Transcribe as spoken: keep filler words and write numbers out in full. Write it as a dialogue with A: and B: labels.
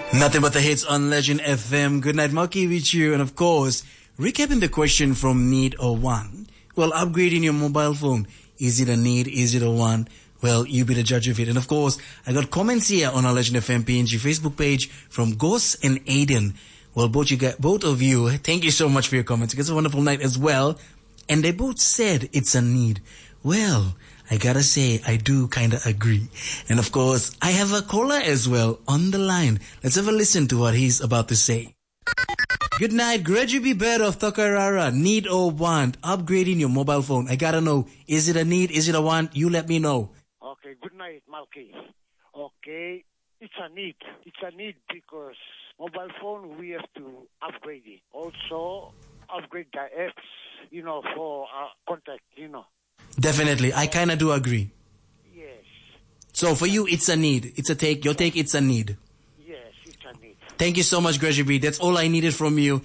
A: Nothing but the hits on Legend F M. Good night, Marky, with you. And of course, recapping the question from need or want. Well, upgrading your mobile phone. Is it a need? Is it a want? Well, you be the judge of it. And of course, I got comments here on our Legend F M P N G Facebook page from Ghost and Aiden. Well, both you got, both of you, thank you so much for your comments. It's a wonderful night as well. And they both said it's a need. Well, I gotta say, I do kinda agree. And of course, I have a caller as well on the line. Let's have a listen to what he's about to say. Good night, Gregory B. Bird of Tokarara. Need or want? Upgrading your mobile phone. I gotta know, is it a need? Is it a want? You let me know.
B: Okay, good night, Malky. Okay, it's a need. It's a need because mobile phone, we have to upgrade it. Also, upgrade the apps, you know, for uh, contact, you know.
A: Definitely. I kind of do agree.
B: Yes.
A: So for you, it's a need. It's a take. Your take, it's a need.
B: Yes, it's a need.
A: Thank you so much, Gregory B. That's all I needed from you.